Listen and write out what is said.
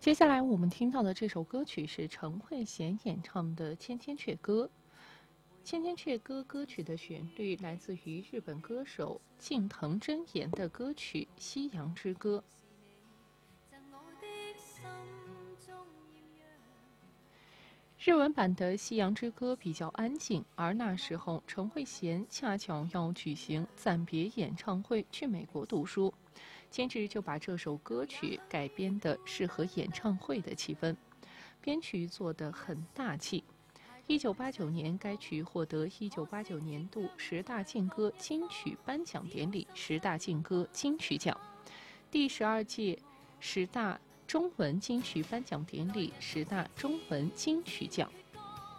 接下来我们听到的这首歌曲是陈慧娴演唱的《千千阙歌》。《千千阙歌》歌曲的旋律来自于日本歌手近藤真彦的歌曲《夕阳之歌》。日文版的《夕阳之歌》比较安静，而那时候陈慧娴恰巧要举行暂别演唱会，去美国读书，监制就把这首歌曲改编得适合演唱会的气氛，编曲做得很大气。1989年，该曲获得1989年度10大劲歌金曲颁奖典礼10大劲歌金曲奖，第12届10大中文金曲颁奖典礼10大中文金曲奖。